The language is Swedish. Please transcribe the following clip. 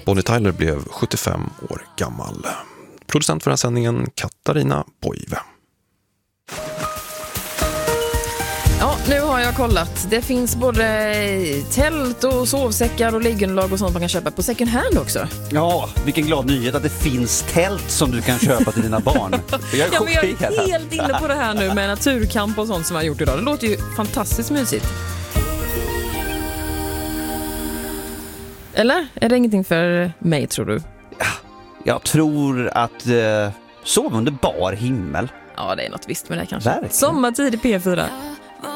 Bonnie Tyler blev 75 år gammal. Producent för den här sändningen Katarina Boive. Ja, nu har jag kollat. Det finns både tält och sovsäckar och liggunderlag och sånt man kan köpa på second hand också. Ja, vilken glad nyhet att det finns tält som du kan köpa till dina barn. Jag är helt inne på det här nu med naturkamp och sånt som jag har gjort idag. Det låter ju fantastiskt mysigt. Eller? Är det ingenting för mig, tror du? Jag tror att sova under bar himmel. Ja, det är något visst med det kanske. Verkligen. Sommartid i P4.